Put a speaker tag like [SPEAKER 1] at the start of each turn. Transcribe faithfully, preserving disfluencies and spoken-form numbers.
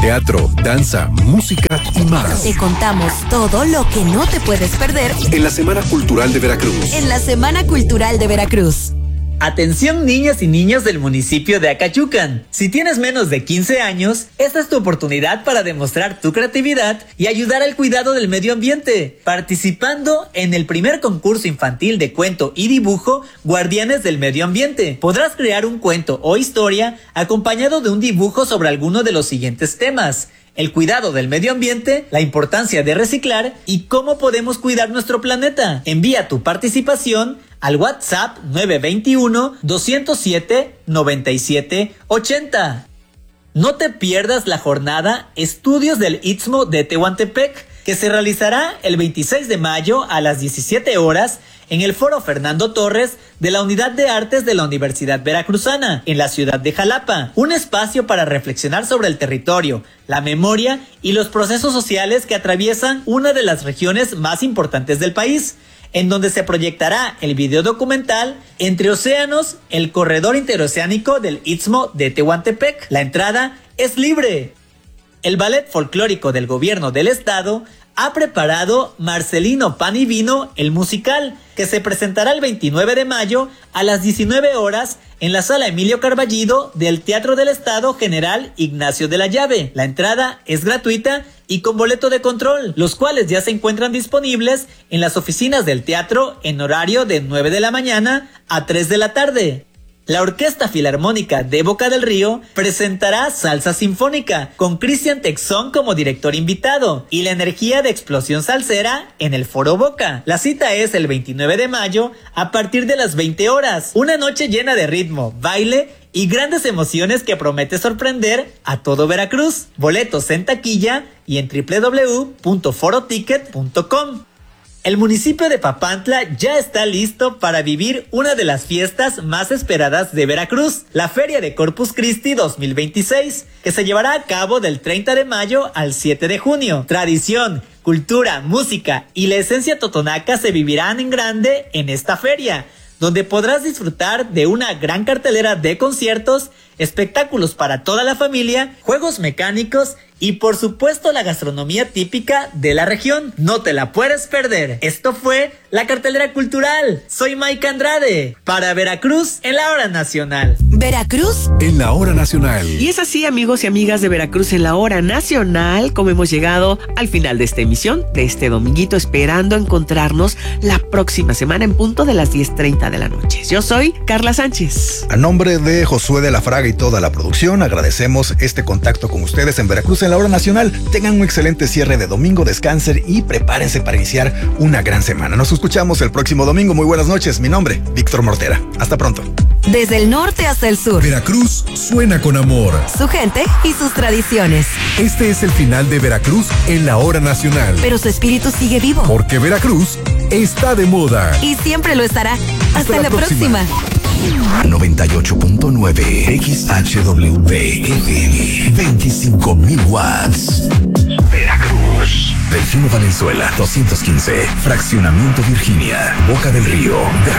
[SPEAKER 1] teatro, danza, música y más.
[SPEAKER 2] Te contamos todo lo que no te puedes perder
[SPEAKER 1] en la Semana Cultural de Veracruz.
[SPEAKER 2] En la Semana Cultural de Veracruz.
[SPEAKER 3] Atención niñas y niños del municipio de Acayucan. Si tienes menos de quince años, esta es tu oportunidad para demostrar tu creatividad y ayudar al cuidado del medio ambiente, participando en el primer concurso infantil de cuento y dibujo Guardianes del Medio Ambiente. Podrás crear un cuento o historia acompañado de un dibujo sobre alguno de los siguientes temas: el cuidado del medio ambiente, la importancia de reciclar y cómo podemos cuidar nuestro planeta. Envía tu participación al WhatsApp nueve dos uno, dos cero siete, nueve siete ocho cero. No te pierdas la jornada Estudios del Istmo de Tehuantepec, que se realizará el veintiséis de mayo a las diecisiete horas en el Foro Fernando Torres de la Unidad de Artes de la Universidad Veracruzana, en la ciudad de Jalapa. Un espacio para reflexionar sobre el territorio, la memoria y los procesos sociales que atraviesan una de las regiones más importantes del país, en donde se proyectará el video documental Entre Océanos, el corredor interoceánico del Istmo de Tehuantepec. La entrada es libre. El Ballet Folclórico del Gobierno del Estado ha preparado Marcelino Pan y Vino, el musical, que se presentará el veintinueve de mayo a las diecinueve horas en la Sala Emilio Carballido del Teatro del Estado General Ignacio de la Llave. La entrada es gratuita y con boleto de control, los cuales ya se encuentran disponibles en las oficinas del teatro en horario de nueve de la mañana a tres de la tarde. La Orquesta Filarmónica de Boca del Río presentará Salsa Sinfónica con Cristian Texón como director invitado y la energía de explosión salsera en el Foro Boca. La cita es el veintinueve de mayo a partir de las veinte horas. Una noche llena de ritmo, baile y grandes emociones que promete sorprender a todo Veracruz. Boletos en taquilla y en doble u doble u doble u punto foro ticket punto com. El municipio de Papantla ya está listo para vivir una de las fiestas más esperadas de Veracruz, la Feria de Corpus Christi dos mil veintiséis, que se llevará a cabo del treinta de mayo al siete de junio. Tradición, cultura, música y la esencia totonaca se vivirán en grande en esta feria, donde podrás disfrutar de una gran cartelera de conciertos, espectáculos para toda la familia, juegos mecánicos y por supuesto la gastronomía típica de la región. No te la puedes perder. Esto fue la cartelera cultural. Soy Mike Andrade para Veracruz en la Hora Nacional.
[SPEAKER 2] Veracruz
[SPEAKER 1] en la Hora Nacional.
[SPEAKER 4] Y es así, amigos y amigas de Veracruz en la Hora Nacional, como hemos llegado al final de esta emisión, de este dominguito, esperando encontrarnos la próxima semana en punto de las diez treinta de la noche. Yo soy Carla Sánchez.
[SPEAKER 5] A nombre de Josué de la Fraga y toda la producción, agradecemos este contacto con ustedes en Veracruz en la Hora Nacional. Tengan un excelente cierre de domingo, descansen y prepárense para iniciar una gran semana. Nos escuchamos el próximo domingo. Muy buenas noches. Mi nombre, Víctor Mortera. Hasta pronto.
[SPEAKER 2] Desde el norte hasta el sur,
[SPEAKER 1] Veracruz suena con amor.
[SPEAKER 2] Su gente y sus tradiciones.
[SPEAKER 1] Este es el final de Veracruz en la Hora Nacional.
[SPEAKER 2] Pero su espíritu sigue vivo.
[SPEAKER 1] Porque Veracruz está de moda.
[SPEAKER 2] Y siempre lo estará. Hasta, Hasta la, la próxima. próxima.
[SPEAKER 6] noventa y ocho punto nueve X H W F M, veinticinco mil watts. Veracruz. Delfino Valenzuela, doscientos quince. Fraccionamiento Virginia, Boca del Río.